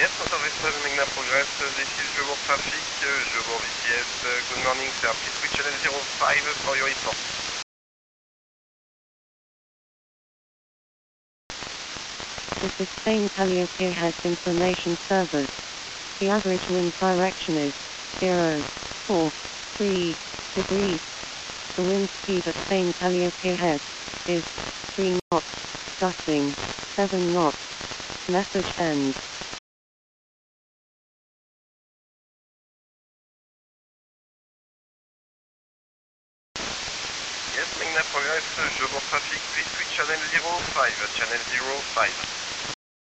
Yes, Motor Vessel Magna Progress, this is Jobor Traffic, Jobor VCS, good morning sir, please switch channel 05 for your report. This is Spain Calliope has information service. The average wind direction is 0.43 degrees. The wind speed at Spain Calliope Head is 3 knots, gusting 7 knots. Message end. Yes, Magna Progress, Jobor Traffic, please switch channel 05, channel 05.